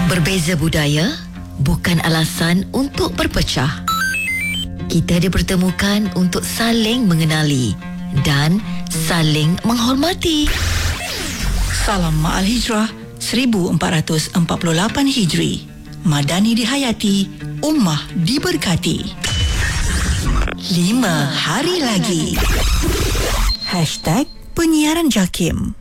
Berbeza budaya bukan alasan untuk berpecah. Kita dipertemukan untuk saling mengenali dan saling menghormati. Salam Ma'al Hijrah 1448 Hijri. Madani dihayati, ummah diberkati. 5 hari lagi. #penyiaran JAKIM.